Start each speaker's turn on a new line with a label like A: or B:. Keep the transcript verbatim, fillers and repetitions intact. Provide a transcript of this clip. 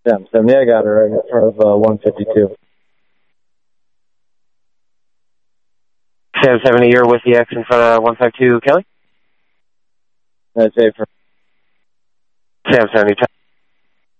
A: Sam seventy, I got her right in front of uh, one fifty-two.
B: Sam seventy, you're with the X in front of one fifty-two, Kelly?
A: That's it for
B: Sam seventy.